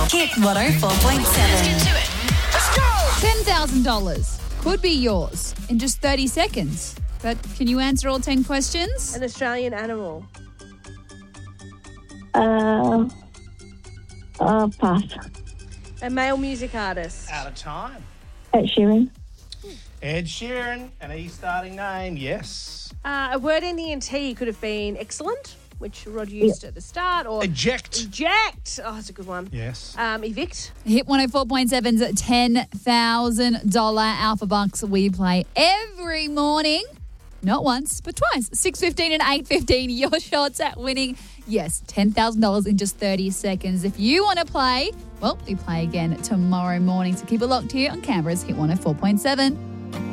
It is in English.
Hit 104.7. Let's go! $10,000 could be yours in just 30 seconds. But can you answer all 10 questions? An Australian animal. Pass. A male music artist. Out of time. Ed Sheeran. Ed Sheeran, an E starting name, yes. A word ending in T could have been excellent, which Rod used at the start, or Eject. eject. Oh, that's a good one. Yes. Evict. Hit 104.7's $10,000 Alpha Bucks we play every morning. Not once, but twice. 6:15 and 8:15. Your shots at winning, yes, $10,000 in just 30 seconds. If you want to play, well, we play again tomorrow morning. So keep it locked here on Canberra's Hit 104.7.